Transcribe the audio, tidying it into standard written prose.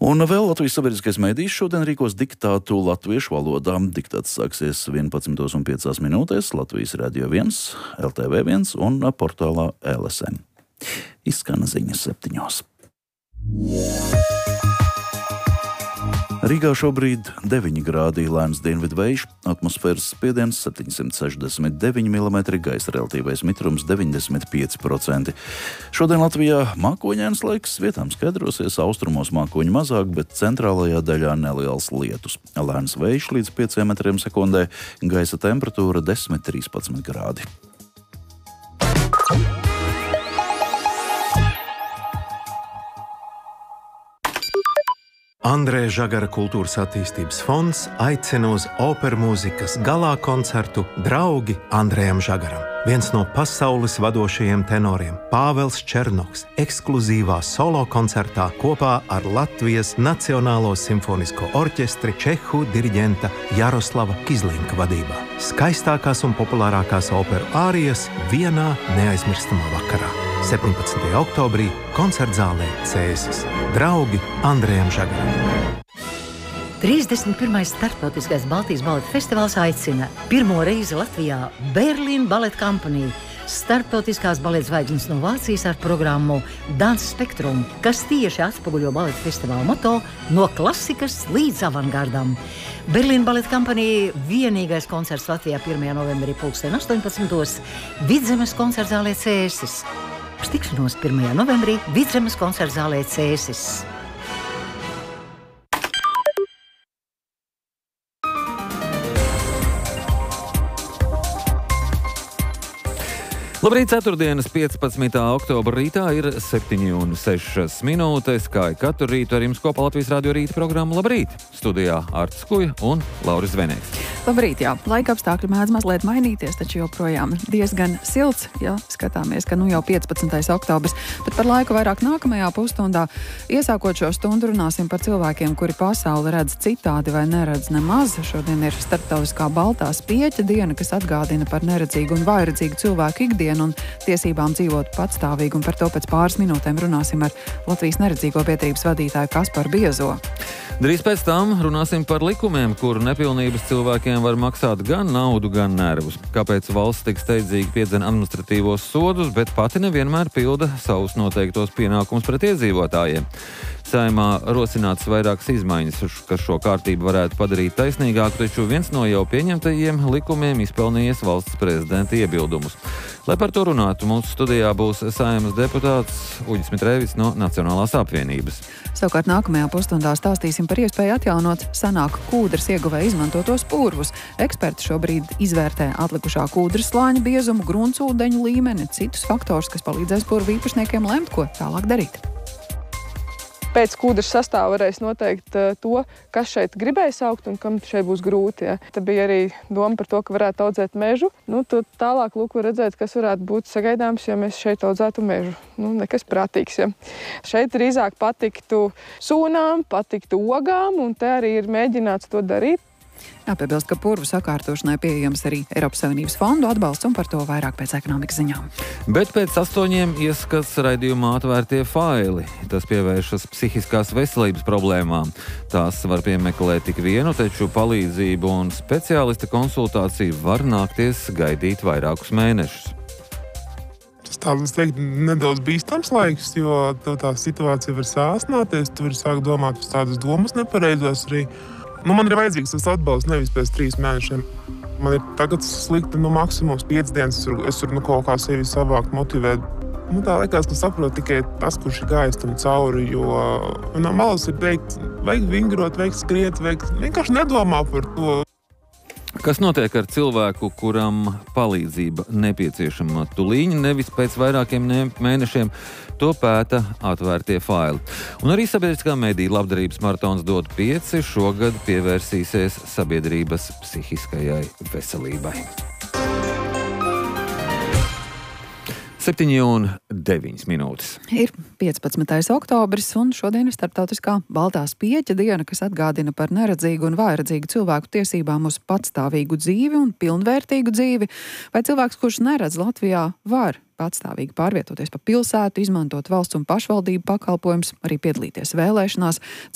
Un vēl Latvijas sabiedriskais medijs šodien rīkos diktātu latviešu valodā. Diktāts sāksies 11:05 Latvijas Radio 1, LTV 1 un portālā LSM. Izskan ziņas 7. Rīgā šobrīd 9 grādi, lēns dienvidu vējš, atmosfēras spiediens 769 mm, gaisa relatīvais mitrums 95%. Šodien Latvijā mākoņains laiks, vietām skaidrosies, austrumos mākoņi mazāk, bet centrālajā daļā neliels lietus. Lēns vējš līdz 5 m/sekundē, gaisa temperatūra 10–13 grādi. Andreja Žagara kultūras attīstības fonds aicina uz operu mūzikas galā koncertu Draugi Andrejam Žagaram. Viens no pasaules vadošajiem tenoriem, Pāvels Černoks, ekskluzīvā solo koncertā kopā ar Latvijas Nacionālo simfonisko orķestri Čehu diriģenta Jaroslava Kizlinka vadībā. Skaistākās un populārākās operu ārijas vienā neaizmirstamā vakarā. 17. oktobrī koncertzālē Cēsis. Draugi Andrejam Žagaram. 31. starptautiskais Baltijas baleta festivāls aicina pirmo reizi Latvijā Berlīna Ballet Company, starptautiskās baleta zvaigznes no Vācijas ar programmu Dance Spectrum, kas tieši atspoguļo baleta festivāla moto no klasikas līdz avangardam. Berlīna Ballet Company vienīgais koncerts Latvijā 1. novembrī 18:00 Vidzemes koncertzālē Cēsis. Uz tikšanos 1. novembrī Vidzemes koncertzālē Cēsis. Labrīt, ceturtdienas 15. oktobra rītā ir 7:06, kā katru rītu ar jums kopā Latvijas Radio rīta programma Labrīt. Studijā Artis Kuja un Lauris Zvenējs. Labrīt, jā. Laika apstākļi mēdz mazliet mainīties, taču joprojām diezgan silts, ja skatāmies, ka jau 15. oktobris, bet par laiku vairāk nākamajā pusstundā. Iesākot šo stundu runāsim par cilvēkiem, kuri pasauli redz citādi vai neredz nemaz. Šodien ir starptautiskā baltā spieķa diena, kas atgādina par neredzīgu un vājredzīgu cilvēku ikdienu un tiesībām dzīvot patstāvīgi, un par to pēc pāris minūtēm runāsim ar Latvijas neredzīgo biedrības vadītāju Kasparu Biezo. Drīz pēc tam runāsim par likumiem, kuru nepilnības cilvēkiem var maksāt gan naudu, gan nervus. Kāpēc valsts tik steidzīgi piedzen administratīvos sodus, bet pati nevienmēr pilda savus noteiktos pienākumus pret iedzīvotājiem. Saeimā rosināts vairākas izmaiņas, kas šo kārtību varētu padarīt taisnīgāku, taču viens no jau pieņemtajiem likumiem izpelnījies valsts prezidenta iebildumus. Lai par to runātu, mūsu studijā būs Saeimas deputāts Uģis Mitrēvis no Nacionālās apvienības. Savukārt nākamajā pusstundā stāstīsim par iespēju atjaunot senāku kūdras ieguvēja izmantotos purvus. Eksperti šobrīd izvērtē atlikušā kūdras slāņa biezumu, gruntsūdeņu līmeni, citus faktorus, kas palīdzēs purvu īpašniekiem lemt, ko tālāk darīt. Pēc kūdras sastāva varēs noteikt to, kas šeit gribēs augt un kam šeit būs grūti. Ja. Te bija arī doma par to, ka varētu audzēt mežu. Tad tālāk var redzēt, kas varētu būt sagaidāms, ja mēs šeit audzētu mežu. Nekas prātīgs. Ja. Šeit drīzāk patiktu sūnām, patiktu ogām, un te arī ir mēģināts to darīt. Jāpiebilst, ka purvu sakārtošanai pieejams arī Eiropas Savienības fondu atbalsts, un par to vairāk pēc ekonomikas ziņām. Bet pēc 8 ieskats raidījumā atvērtie faili. Tas pievēršas psihiskās veselības problēmām. Tās var piemeklēt tik vienu, taču palīdzību un speciālista konsultāciju var nākties gaidīt vairākus mēnešus. Tas tāds, teikt, nedaudz bīstams laiks, jo tā situācija var sāsnāties, tu vari sākt domāt uz tādas domas nepareizās arī. Man ir vajadzīgs tas atbalsts nevis pēc 3 mēnešiem. Man ir tagad slikti, maksimums 5 dienas, es varu kaut kā sevi savākt, motivēt. Tā liekas, ka saprot tikai tas, kurš ir gājis tam cauri, jo no malas ir teikt, vajag vingrot, vajag skriet, vienkārši nedomā par to. Kas notiek ar cilvēku, kuram palīdzība nepieciešama tūlīt, nevis pēc vairākiem mēnešiem? To pēta atvērtie faili. Un arī sabiedriskā mediju labdarības maratons Dod 5 šogad pievērsīsies sabiedrības psihiskajai veselībai. 7:09. Ir 15. oktobris, un šodien ir starptautiskā baltā spieķa diena, kas atgādina par neredzīgu un vājredzīgu cilvēku tiesībām uz patstāvīgu dzīvi un pilnvērtīgu dzīvi. Vai cilvēks, kurš neredz Latvijā, var patstāvīgi pārvietoties pa pilsētu, izmantot valsts un pašvaldību pakalpojumus, arī piedalīties vēlēšanās?